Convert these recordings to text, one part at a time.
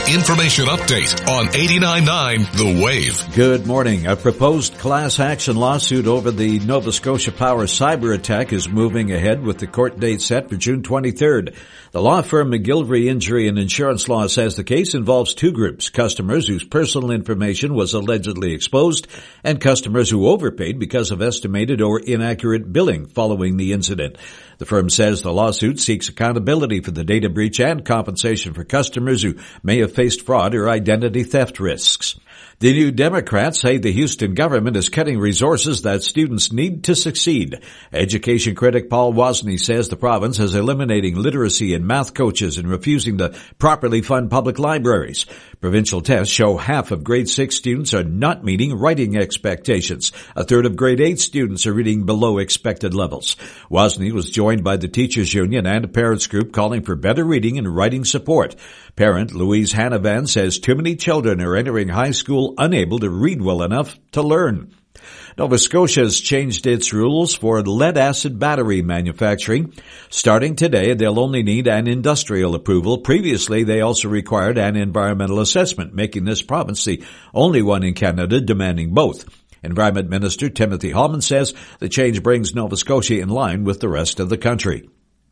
information update on 89.9 The Wave. Good morning. A proposed class action lawsuit over the Nova Scotia Power cyber attack is moving ahead with the court date set for June 23rd. The law firm McGillivray Injury and Insurance Law says the case involves two groups: customers whose personal information was allegedly exposed and customers who overpaid because of estimated or inaccurate billing following the incident. The firm says the lawsuit seeks accountability for the data breach and compensation for customers who may have faced fraud or identity theft risks. The New Democrats say the Houston government is cutting resources that students need to succeed. Education critic Paul Wozni says the province is eliminating literacy and math coaches and refusing to properly fund public libraries. Provincial tests show half of grade 6 students are not meeting writing expectations. A third of grade 8 students are reading below expected levels. Wozni was joined by the Teachers Union and a parents group calling for better reading and writing support. Parent Louise Hanavan says too many children are entering high school unable to read well enough to learn. Nova Scotia has changed its rules for lead-acid battery manufacturing. Starting today, they'll only need an industrial approval. Previously, they also required an environmental assessment, making this province the only one in Canada demanding both. Environment Minister Timothy Holman says the change brings Nova Scotia in line with the rest of the country.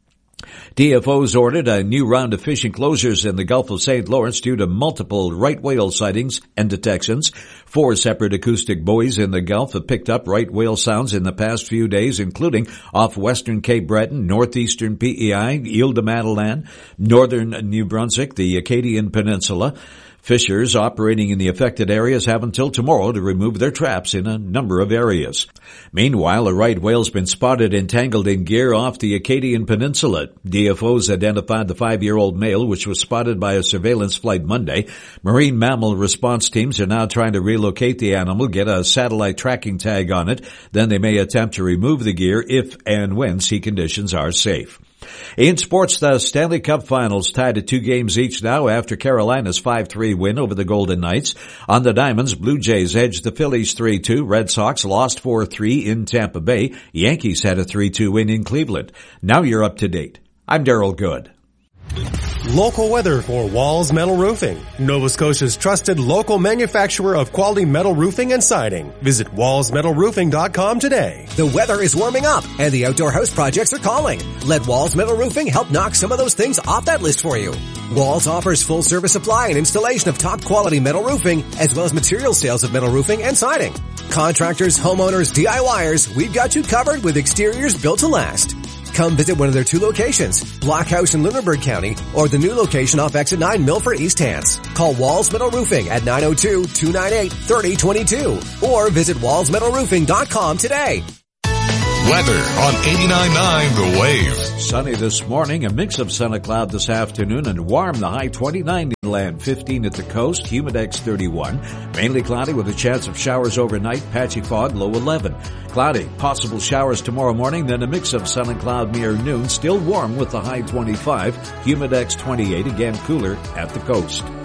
DFO's ordered a new round of fishing closures in the Gulf of St. Lawrence due to multiple right whale sightings and detections. 4 separate acoustic buoys in the Gulf have picked up right whale sounds in the past few days, including off western Cape Breton, northeastern PEI, Ile de Madeleine, northern New Brunswick, the Acadian Peninsula. Fishers operating in the affected areas have until tomorrow to remove their traps in a number of areas. Meanwhile, a right whale's been spotted entangled in gear off the Acadian Peninsula. DFO's identified the 5-year-old male, which was spotted by a surveillance flight Monday. Marine mammal response teams are now trying to relocate the animal, get a satellite tracking tag on it. Then they may attempt to remove the gear if and when sea conditions are safe. In sports, the Stanley Cup Finals tied at 2 games each now after Carolina's 5-3 win over the Golden Knights. On the Diamonds, Blue Jays edged the Phillies 3-2. Red Sox lost 4-3 in Tampa Bay. Yankees had a 3-2 win in Cleveland. Now you're up to date. I'm Daryl Good. Local weather for Walls Metal Roofing, Nova Scotia's trusted local manufacturer of quality metal roofing and siding. Visit wallsmetalroofing.com today. The weather is warming up and the outdoor house projects are calling. Let Walls Metal Roofing help knock some of those things off that list for you. Walls offers full service supply and installation of top quality metal roofing, as well as material sales of metal roofing and siding. Contractors, homeowners, DIYers, we've got you covered with exteriors built to last. Come visit one of their 2 locations, Blockhouse in Lunenburg County, or the new location off Exit 9 Milford East Hants. Call Walls Metal Roofing at 902-298-3022 or visit wallsmetalroofing.com today. Weather on 89.9 The Wave. Sunny this morning, a mix of sun and cloud this afternoon, and warm, the high 29 inland, 15 at the coast, humidex 31. Mainly cloudy with a chance of showers overnight, patchy fog, low 11. Cloudy, possible showers tomorrow morning, then a mix of sun and cloud near noon, still warm with the high 25, humidex 28, again cooler at the coast.